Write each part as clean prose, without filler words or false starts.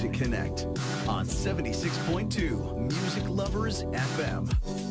to connect on 76.2 Music Lovers FM。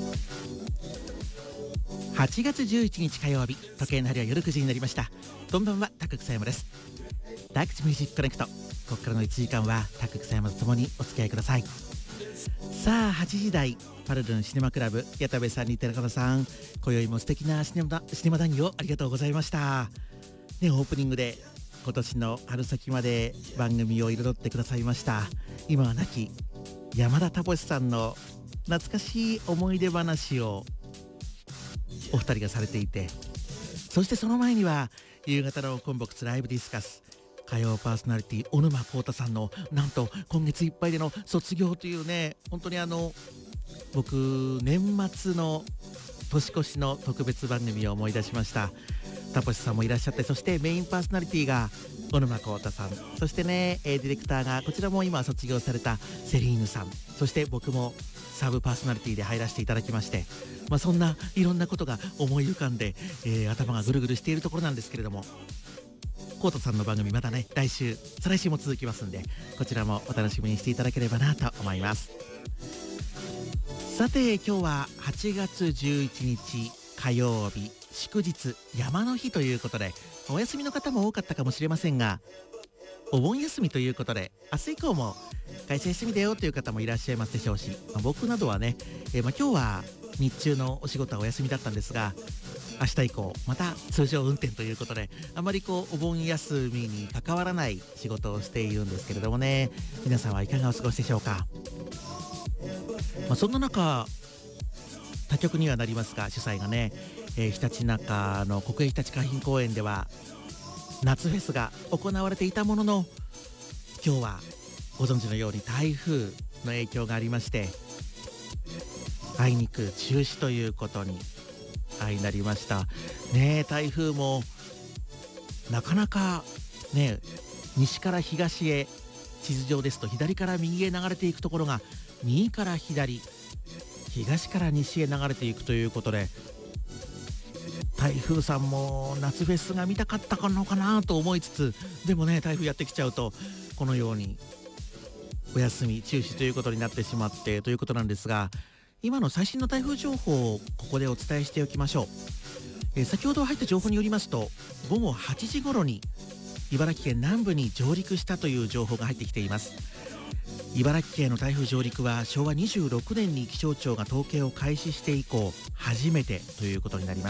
8月11日火曜日、時計の針は夜9時になりました。こんばんは、タク草山です。タクチミュージックコネクト、ここからの1時間はタク草山とともにお付き合いください。さあ8時台、パルルンシネマクラブ、矢田部さんに寺川さん、今宵も素敵なシネマ談義をありがとうございました。ね、オープニングで今年の春先まで番組を彩ってくださいました今は亡き山田タポシさんの懐かしい思い出話をお二人がされていて、そしてその前には夕方のコンボックスライブディスカス、火曜パーソナリティ小沼孝太さんのなんと今月いっぱいでの卒業というね、本当に僕年末の年越しの特別番組を思い出しました。タポシさんもいらっしゃって、そしてメインパーソナリティが小沼孝太さん、そしてねディレクターがこちらも今卒業されたセリーヌさん、そして僕もサブパーソナリティで入らせていただきまして、そんないろんなことが思い浮かんで、頭がぐるぐるしているところなんですけれども、コートさんの番組またね来週再来週も続きますんで、こちらもお楽しみにしていただければなと思います。さて今日は8月11日火曜日、祝日山の日ということで、お休みの方も多かったかもしれませんが、お盆休みということで明日以降も会社休みだよという方もいらっしゃいますでしょうし、僕などはね、今日は日中のお仕事はお休みだったんですが、明日以降また通常運転ということで、あまりお盆休みに関わらない仕事をしているんですけれどもね、皆さんはいかがお過ごしでしょうか。そんな中他局にはなりますが主催がね、ひたちなかの国営ひたち海浜公園では夏フェスが行われていたものの、今日はご存知のように台風の影響がありまして、あいにく中止ということになりましたね。台風もなかなかね、西から東へ、地図上ですと左から右へ流れていくところが右から左、東から西へ流れていくということで、台風さんも夏フェスが見たかったのかなと思いつつ、でもね台風やってきちゃうとこのようにお休み中止ということになってしまってということなんですが、今の最新の台風情報をここでお伝えしておきましょう。先ほど入った情報によりますと、午後8時頃に茨城県南部に上陸したという情報が入ってきています。茨城県の台風上陸は昭和26年に気象庁が統計を開始して以降初めてということになります。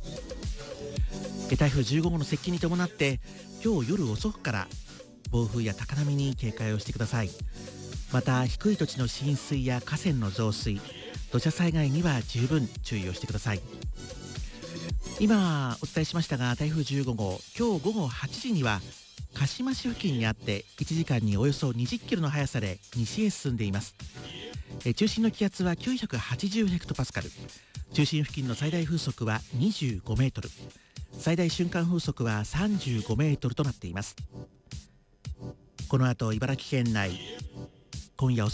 台風15号の接近に伴って今日夜遅くから暴風や高波に警戒をしてください。また低い土地の浸水や河川の増水、土砂災害には十分注意をしてください。今お伝えしましたが、台風15号今日午後8時には鹿島市付近にあって、1時間におよそ20キロの速さで西へ進んでいます。中心の気圧は980ヘクトパスカル、中心付近の最大風速は25メートル、最大瞬間風速は35メートルとなっています。この後茨城県内、今夜遅